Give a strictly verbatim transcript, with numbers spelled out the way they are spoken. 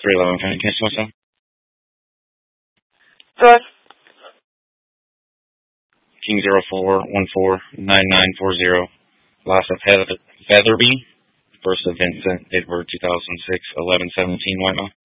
three eleven, can I cancel myself? Good. King zero four one four nine nine four zero. Last of Heather, Featherby. First of Vincent Edward two thousand six eleven seventeen Whitema.